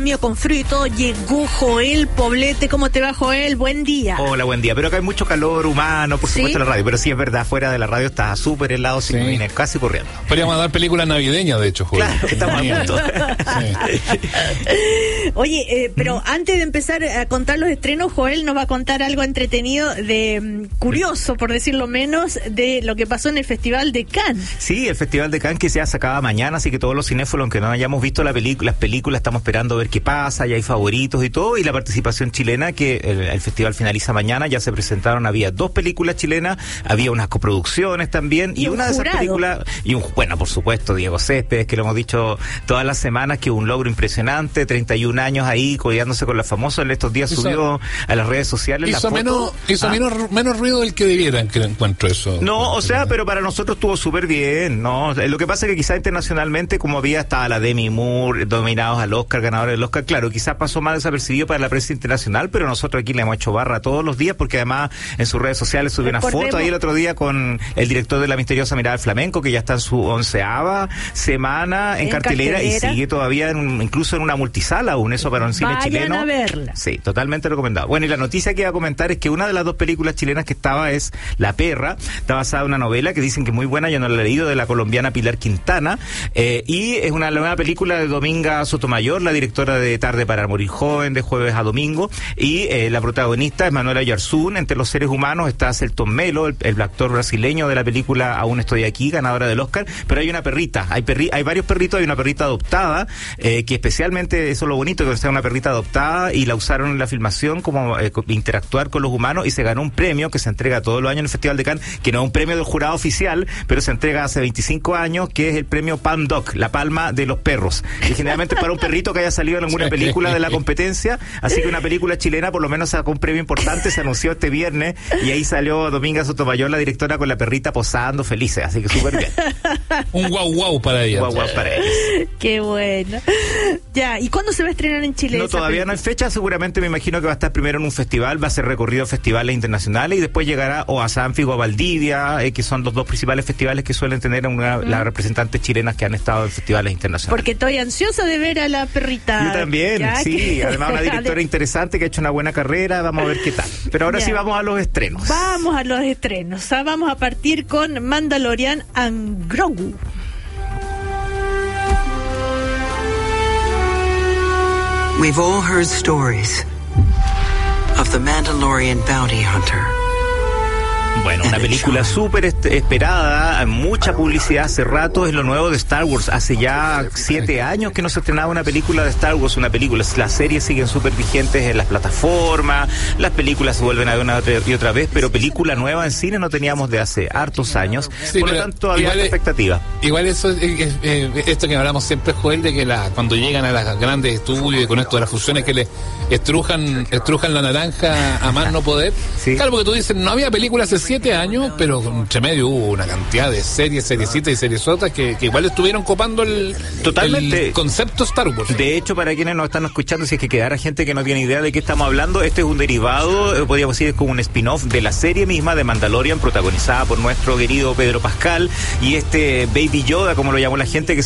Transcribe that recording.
mío, con frío y todo, llegó Joel Poblete. ¿Cómo te va, Joel? Buen día. Hola, buen día. Pero acá hay mucho calor humano, por supuesto, en la radio. Pero sí es verdad, fuera de la radio está súper helado, sí. Viene casi corriendo. Podríamos dar películas navideñas, de hecho, Joel. Claro, estamos a punto. Oye, pero antes de empezar a contar los estrenos, Joel nos va a contar algo entretenido, curioso, por decirlo menos, de lo que pasó en el Festival de Cannes. Sí, el Festival de Cannes que se acaba mañana, así que todos los cinéfilos, aunque no hayamos visto las películas, estamos esperando a ver qué pasa, ya hay favoritos y todo, y la participación chilena, que el festival finaliza mañana, ya se presentaron, había 2 películas chilenas, había unas coproducciones también, y una de esas películas, bueno, por supuesto, Diego Céspedes, que lo hemos dicho todas las semanas, que un logro impresionante, 31 años ahí, codeándose con la famosa, en estos días subió a las redes sociales hizo menos ruido del que debieran, que encuentro eso. No, o sea, pero para nosotros estuvo súper bien, ¿no? Lo que pasa es que quizá internacionalmente, como estaba la Demi Moore, nominados al Oscar, ganadores del Oscar, claro, quizás pasó más desapercibido para la prensa internacional, pero nosotros aquí le hemos hecho barra todos los días, porque además en sus redes sociales subió una foto ahí el otro día con el director de La Misteriosa Mirada del Flamenco, que ya está en su 11ª semana en cartelera y sigue todavía incluso en una multisala aún, eso para un cine chileno. Vayan a verla. Sí, totalmente recomendado. Bueno, y la noticia que iba a comentar es que una de las 2 películas chilenas que estaba es La Perra, está basada en una novela que dicen que es muy buena, yo no la he leído, de la colombiana Pilar Quintana, y es una nueva película de Dominga Sotomayor, la directora de Tarde para morir joven, de Jueves a Domingo, y la protagonista es Manuela Yarzún. Entre los seres humanos está Celton Melo, el actor brasileño de la película Aún estoy aquí, ganadora del Oscar, pero hay una perrita, hay varios perritos, hay una perrita adoptada, que especialmente, eso es lo bonito, que sea una perrita adoptada, y la usaron en la filmación como interactuar con los humanos, y se ganó un premio que se entrega todos los años en el Festival de Cannes, que no es un premio del jurado oficial, pero se entrega hace 25 años, que es el premio Palm Dog, la palma de los perros, y generalmente para un perrito que haya salido en alguna película de la competencia, así que una película chilena por lo menos sacó un premio importante, se anunció este viernes, y ahí salió Dominga Sotomayor, la directora, con la perrita posando felices, así que súper bien. Un guau para ella. Guau para ella. Qué bueno. Ya, ¿y cuándo se va a estrenar en Chile? No, todavía no hay fecha, seguramente me imagino que va a estar primero en un festival, va a ser recorrido a festivales internacionales, y después llegará o a Sanfi o a Valdivia, que son los 2 principales festivales que suelen tener las representantes chilenas que han estado en festivales internacionales. Porque estoy ansiosa de ver a la perrita. Yo también, sí, además una directora interesante que ha hecho una buena carrera, vamos a ver qué tal. Pero ahora sí vamos a los estrenos. Vamos a los estrenos, vamos a partir con Mandalorian and Grogu. We've all heard stories of the Mandalorian bounty hunter. Bueno, una película súper esperada, mucha publicidad hace rato, es lo nuevo de Star Wars. Hace ya 7 años que no se estrenaba una película de Star Wars, las series siguen súper vigentes en las plataformas, las películas se vuelven a ver una y otra vez, pero película nueva en cine no teníamos de hace hartos años, por lo tanto había expectativa. Igual eso esto que hablamos siempre, Joel, de que cuando llegan a las grandes estudios y con esto de las fusiones que le estrujan la naranja a más no poder, claro, porque tú dices, no había películas hace 7 años, pero entre medio hubo una cantidad de seriecitas y seriesotas que igual estuvieron copando el concepto Star Wars. De hecho, para quienes nos están escuchando, si es que quedara gente que no tiene idea de qué estamos hablando, este es un derivado, podríamos decir, es como un spin-off de la serie misma de Mandalorian, protagonizada por nuestro querido Pedro Pascal, y este Baby Yoda, como lo llamó la gente, que